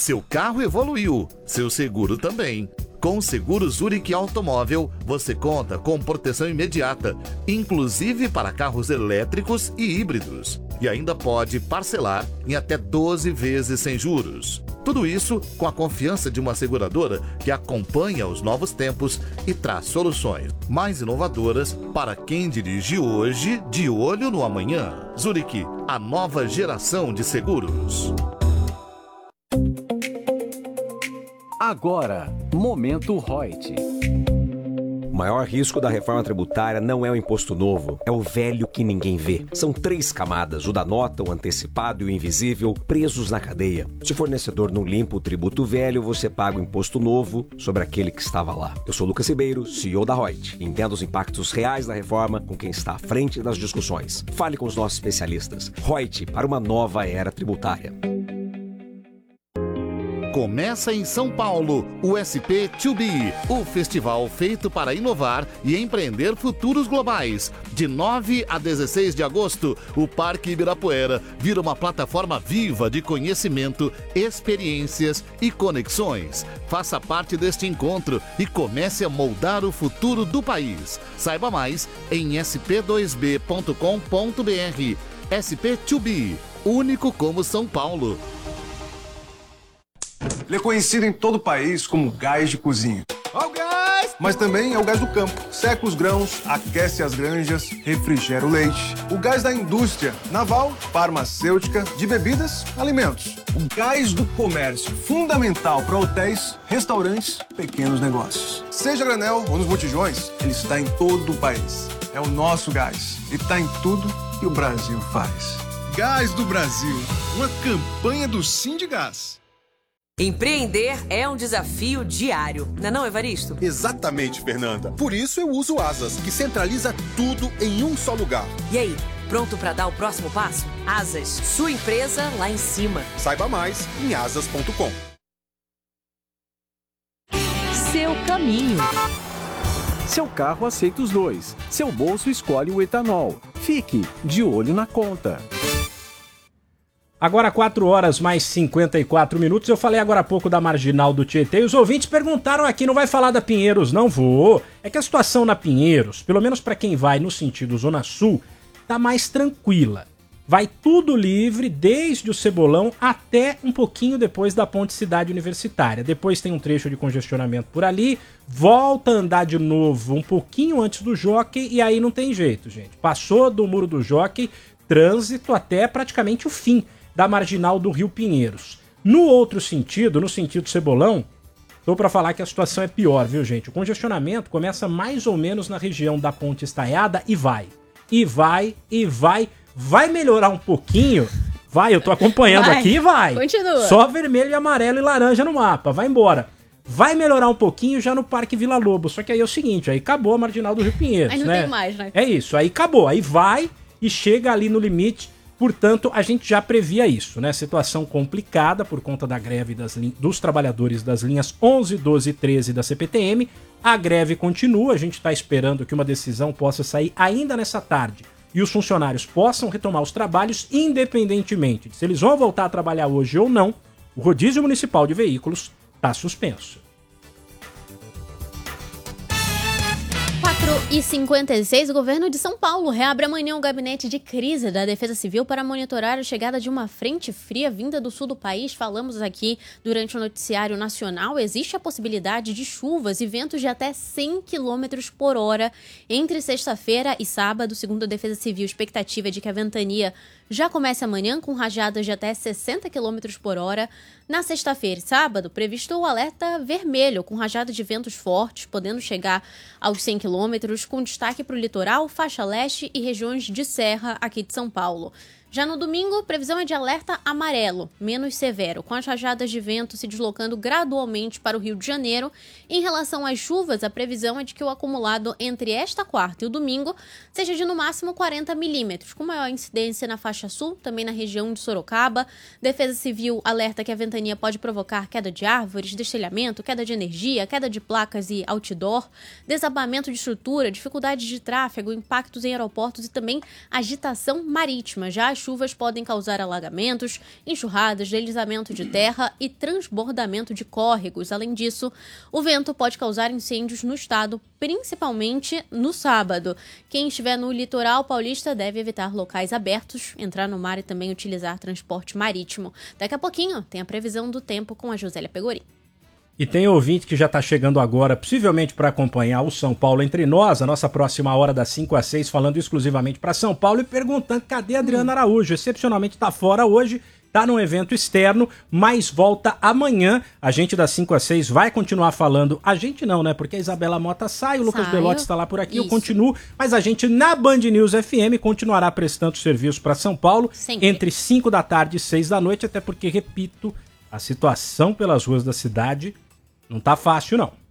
Seu carro evoluiu, seu seguro também. Com o seguro Zurich Automóvel, você conta com proteção imediata, inclusive para carros elétricos e híbridos. E ainda pode parcelar em até 12 vezes sem juros. Tudo isso com a confiança de uma seguradora que acompanha os novos tempos e traz soluções mais inovadoras para quem dirige hoje de olho no amanhã. Zurich, a nova geração de seguros. Agora, Momento Reut. O maior risco da reforma tributária não é o imposto novo, é o velho que ninguém vê. São 3 camadas, o da nota, o antecipado e o invisível, presos na cadeia. Se o fornecedor não limpa o tributo velho, você paga o imposto novo sobre aquele que estava lá. Eu sou Lucas Ribeiro, CEO da Reut. Entenda os impactos reais da reforma com quem está à frente das discussões. Fale com os nossos especialistas. Reut, para uma nova era tributária. Começa em São Paulo o SP2B, o festival feito para inovar e empreender futuros globais. De 9 a 16 de agosto, o Parque Ibirapuera vira uma plataforma viva de conhecimento, experiências e conexões. Faça parte deste encontro e comece a moldar o futuro do país. Saiba mais em sp2b.com.br. SP2B, único como São Paulo. Ele é conhecido em todo o país como gás de cozinha. Ó o gás! Mas também é o gás do campo. Seca os grãos, aquece as granjas, refrigera o leite. O gás da indústria naval, farmacêutica, de bebidas, alimentos. O gás do comércio, fundamental para hotéis, restaurantes, pequenos negócios. Seja a granel ou nos botijões, ele está em todo o país. É o nosso gás e está em tudo que o Brasil faz. Gás do Brasil, uma campanha do Sindigás. Empreender é um desafio diário, não é, Evaristo? Exatamente, Fernanda. Por isso eu uso o Asas, que centraliza tudo em um só lugar. E aí, pronto para dar o próximo passo? Asas, sua empresa lá em cima. Saiba mais em asas.com. Seu caminho. Seu carro aceita os dois. Seu bolso escolhe o etanol. Fique de olho na conta. Agora 4 horas mais 54 minutos. Eu falei agora há pouco da Marginal do Tietê e os ouvintes perguntaram aqui, não vai falar da Pinheiros? Não vou. É que a situação na Pinheiros, pelo menos para quem vai no sentido Zona Sul, tá mais tranquila. Vai tudo livre, desde o Cebolão até um pouquinho depois da Ponte Cidade Universitária. Depois tem um trecho de congestionamento por ali, volta a andar de novo um pouquinho antes do Jockey e aí não tem jeito, gente. Passou do Muro do Jockey, trânsito até praticamente o fim da Marginal do Rio Pinheiros. No outro sentido, no sentido Cebolão, tô para falar que a situação é pior, viu, gente? O congestionamento começa mais ou menos na região da Ponte Estaiada e vai. Vai melhorar um pouquinho. Vai, eu tô acompanhando aqui e vai. Continua. Só vermelho, amarelo e laranja no mapa. Vai embora. Vai melhorar um pouquinho já no Parque Vila Lobo. Só que aí é o seguinte, aí acabou a Marginal do Rio Pinheiros, aí não né? tem mais, né? É isso, aí acabou. Aí vai e chega ali no limite. Portanto, a gente já previa isso, né? Situação complicada por conta da greve dos trabalhadores das linhas 11, 12 e 13 da CPTM. A greve continua, a gente está esperando que uma decisão possa sair ainda nessa tarde e os funcionários possam retomar os trabalhos independentemente de se eles vão voltar a trabalhar hoje ou não. O rodízio municipal de veículos está suspenso. 4h56, o governo de São Paulo reabre amanhã o gabinete de crise da Defesa Civil para monitorar a chegada de uma frente fria vinda do sul do país. Falamos aqui durante o noticiário nacional, existe a possibilidade de chuvas e ventos de até 100 km por hora entre sexta-feira e sábado, segundo a Defesa Civil. Expectativa é de que a ventania já comece amanhã com rajadas de até 60 km por hora. Na sexta-feira e sábado, previsto o alerta vermelho, com rajadas de ventos fortes, podendo chegar aos 100 km, com destaque para o litoral, faixa leste e regiões de serra aqui de São Paulo. Já no domingo, previsão é de alerta amarelo, menos severo, com as rajadas de vento se deslocando gradualmente para o Rio de Janeiro. Em relação às chuvas, a previsão é de que o acumulado entre esta quarta e o domingo seja de no máximo 40 milímetros, com maior incidência na faixa sul, também na região de Sorocaba. Defesa Civil alerta que a ventania pode provocar queda de árvores, destelhamento, queda de energia, queda de placas e outdoor, desabamento de estrutura, dificuldades de tráfego, impactos em aeroportos e também agitação marítima. Já as chuvas podem causar alagamentos, enxurradas, deslizamento de terra e transbordamento de córregos. Além disso, o vento pode causar incêndios no estado, principalmente no sábado. Quem estiver no litoral paulista deve evitar locais abertos, entrar no mar e também utilizar transporte marítimo. Daqui a pouquinho tem a previsão do tempo com a Josélia Pegorim. E tem ouvinte que já está chegando agora, possivelmente para acompanhar o São Paulo Entre Nós, a nossa próxima hora das 5 às 6, falando exclusivamente para São Paulo e perguntando cadê a Adriana Araújo. Excepcionalmente está fora hoje, está num evento externo, mas volta amanhã. A gente das 5 às 6 vai continuar falando. A gente não, né? Porque a Isabela Mota sai, o Lucas Belotti está lá por aqui, eu continuo. Mas a gente na Band News FM continuará prestando serviço para São Paulo entre 5 da tarde e 6 da noite, até porque, repito, a situação pelas ruas da cidade não tá fácil, não.